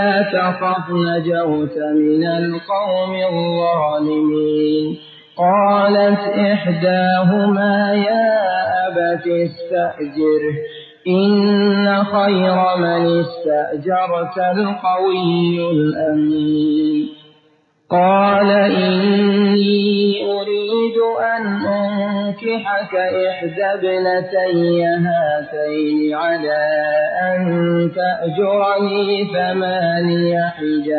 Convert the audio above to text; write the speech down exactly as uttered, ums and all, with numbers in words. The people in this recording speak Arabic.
لا تخف نجوت من القوم الظالمين. قالت إحداهما يا أبت استأجره إن خير من استأجرت القوي الأمين. قال إني أريد أن أنكحك إحدى ابنتي هاتين على أن تأجرني ثماني حجج